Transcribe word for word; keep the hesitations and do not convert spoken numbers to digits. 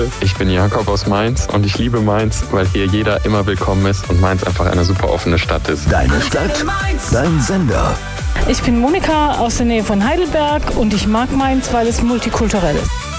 Leute, ich bin Jakob aus Mainz und ich liebe Mainz, weil hier jeder immer willkommen ist und Mainz einfach eine super offene Stadt ist. Deine Stadt, dein Sender. Ich bin Monika aus der Nähe von Heidelberg und ich mag Mainz, weil es multikulturell ist.